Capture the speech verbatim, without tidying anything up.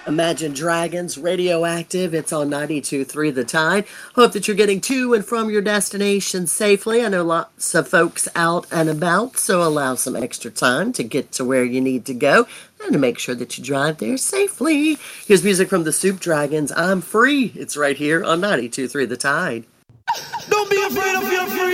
Imagine Dragons, Radioactive. It's on ninety-two point three The Tide. Hope that you're getting to and from your destination safely. I know lots of folks out and about, so allow some extra time to get to where you need to go and to make sure that you drive there safely. Here's music from the Soup Dragons. I'm Free. It's right here on ninety-two point three The Tide. Don't be afraid of your free.